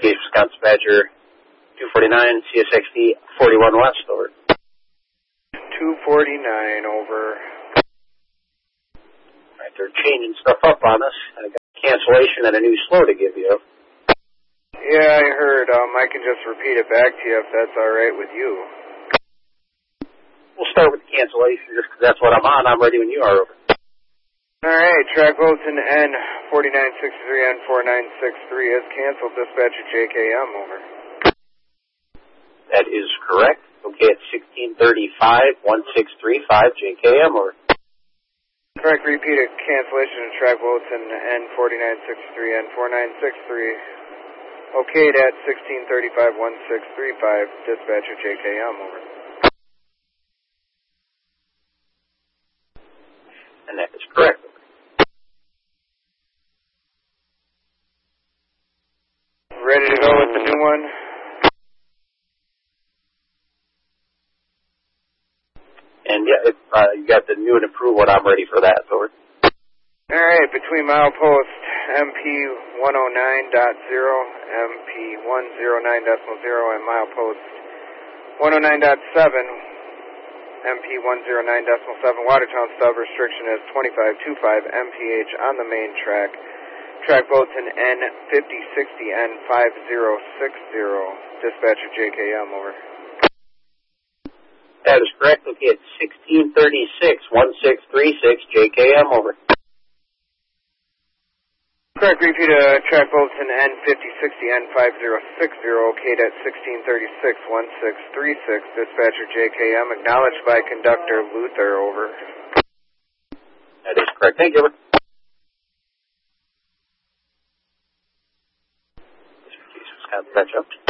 Case Wisconsin Badger 249, CSXD 41 West, over. 249, over. Alright, they're changing stuff up on us. I got a cancellation and a new slow to give you. Yeah, I heard. I can just repeat it back to you if that's alright with you. We'll start with the cancellation just because that's what I'm on. I'm ready when you are, over. Alright, track bulletin N4963N4963 is canceled. Dispatcher JKM, over. That is correct. Okay, at 1635-1635, JKM, over. Correct, repeated cancellation of track bulletin N4963N4963. Okay, at 1635-1635, dispatcher JKM, over. And that is correct. Ready to go with the new one? And yeah, you got the new and improved one, I'm ready for that, over. Alright, between milepost MP109.0, MP109.0, and milepost 109.7, MP109.7, Watertown stub restriction is 2525 mph on the main track. Track bulletin N5060N5060, dispatcher JKM, over. That is correct. Okay, at 1636-1636, JKM, over. Correct, repeat track bulletin N5060N5060, okayed at 1636-1636, dispatcher JKM, acknowledged by conductor Luther, over. That is correct. Thank you, over. Wisconsin, catch up.